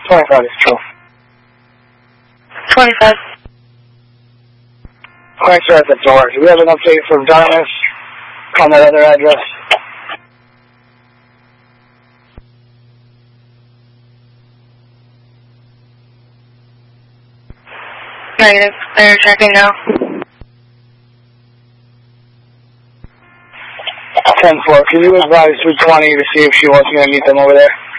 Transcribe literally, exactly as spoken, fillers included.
twenty-five is true. twenty-five. Alright, sir, at the door. Do we have an update from Dartmouth on that other address? Negative. They're checking now. ten four, can you advise three twenty to see if she wants me to meet them over there?